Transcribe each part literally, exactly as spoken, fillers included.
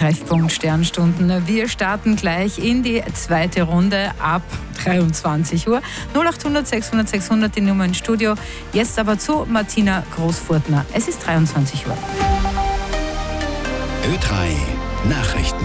Treffpunkt Sternstunden. Wir starten gleich in die zweite Runde ab dreiundzwanzig Uhr. null acht hundert sechshundert sechshundert die Nummer ins Studio. Jetzt aber zu Martina Großfurtner. Es ist dreiundzwanzig Uhr. Ö drei Nachrichten.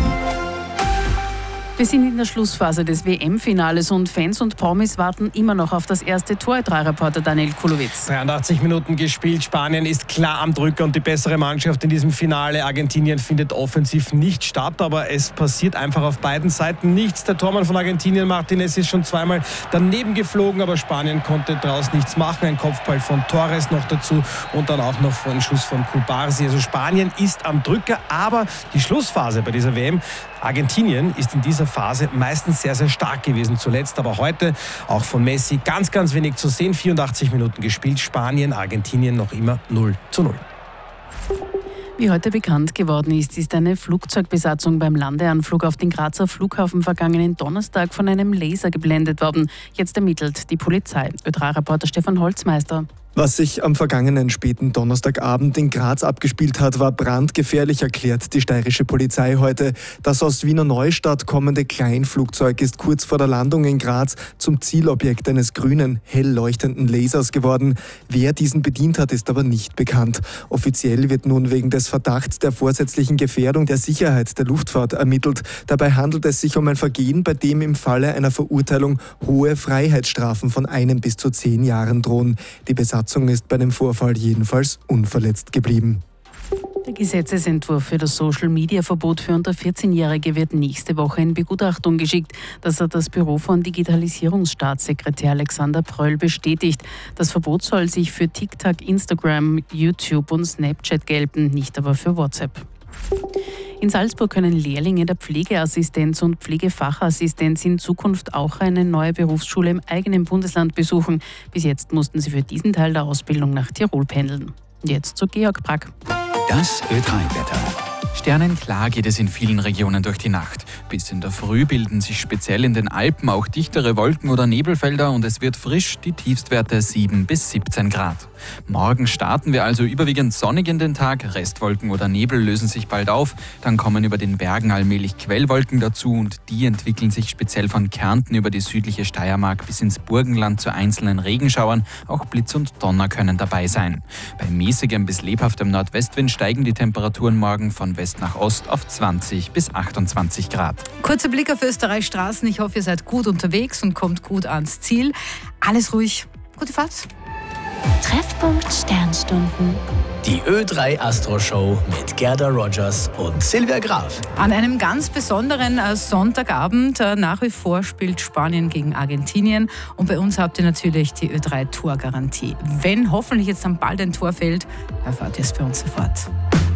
Wir sind in der Schlussphase des W M-Finales und Fans und Promis warten immer noch auf das erste Tor. Ö drei Reporter Daniel Kulowitz. dreiundachtzig Minuten gespielt. Spanien ist klar am Drücker und die bessere Mannschaft in diesem Finale. Argentinien findet offensiv nicht statt, aber es passiert einfach auf beiden Seiten nichts. Der Tormann von Argentinien, Martinez, ist schon zweimal daneben geflogen, aber Spanien konnte daraus nichts machen. Ein Kopfball von Torres noch dazu und dann auch noch vor einem Schuss von Cubarsi. Also Spanien ist am Drücker, aber die Schlussphase bei dieser W M, Argentinien ist in dieser Phase meistens sehr, sehr stark gewesen zuletzt, aber heute auch von Messi ganz, ganz wenig zu sehen. vierundachtzig Minuten gespielt, Spanien, Argentinien noch immer null zu null. Wie heute bekannt geworden ist, ist eine Flugzeugbesatzung beim Landeanflug auf den Grazer Flughafen vergangenen Donnerstag von einem Laser geblendet worden. Jetzt ermittelt die Polizei. Ö drei Reporter Stefan Holzmeister. Was sich am vergangenen späten Donnerstagabend in Graz abgespielt hat, war brandgefährlich, erklärt die steirische Polizei heute. Das aus Wiener Neustadt kommende Kleinflugzeug ist kurz vor der Landung in Graz zum Zielobjekt eines grünen, hell leuchtenden Lasers geworden. Wer diesen bedient hat, ist aber nicht bekannt. Offiziell wird nun wegen des Verdachts der vorsätzlichen Gefährdung der Sicherheit der Luftfahrt ermittelt. Dabei handelt es sich um ein Vergehen, bei dem im Falle einer Verurteilung hohe Freiheitsstrafen von einem bis zu zehn Jahren drohen. Die Besatzung ist bei dem Vorfall jedenfalls unverletzt geblieben. Der Gesetzesentwurf für das Social-Media-Verbot für unter vierzehnjährige wird nächste Woche in Begutachtung geschickt. Das hat das Büro von Digitalisierungsstaatssekretär Alexander Pröll bestätigt. Das Verbot soll sich für TikTok, Instagram, YouTube und Snapchat gelten, nicht aber für WhatsApp. In Salzburg können Lehrlinge der Pflegeassistenz und Pflegefachassistenz in Zukunft auch eine neue Berufsschule im eigenen Bundesland besuchen. Bis jetzt mussten sie für diesen Teil der Ausbildung nach Tirol pendeln. Jetzt zu Georg Brack. Das Ö drei Wetter. Sternenklar geht es in vielen Regionen durch die Nacht. Bis in der Früh bilden sich speziell in den Alpen auch dichtere Wolken- oder Nebelfelder und es wird frisch, die Tiefstwerte sieben bis siebzehn Grad. Morgen starten wir also überwiegend sonnig in den Tag, Restwolken oder Nebel lösen sich bald auf, dann kommen über den Bergen allmählich Quellwolken dazu und die entwickeln sich speziell von Kärnten über die südliche Steiermark bis ins Burgenland zu einzelnen Regenschauern, auch Blitz und Donner können dabei sein. Bei mäßigem bis lebhaftem Nordwestwind steigen die Temperaturen morgen von West nach Ost auf zwanzig bis achtundzwanzig Grad. Kurzer Blick auf Österreichs Straßen. Ich hoffe, ihr seid gut unterwegs und kommt gut ans Ziel. Alles ruhig. Gute Fahrt. Treffpunkt Sternstunden. Die Ö drei Astro Show mit Gerda Rogers und Silvia Graf. An einem ganz besonderen äh, Sonntagabend. Äh, nach wie vor spielt Spanien gegen Argentinien. Und bei uns habt ihr natürlich die Ö drei Torgarantie. Wenn hoffentlich jetzt dann bald ein Tor fällt, erfahrt ihr es bei uns sofort.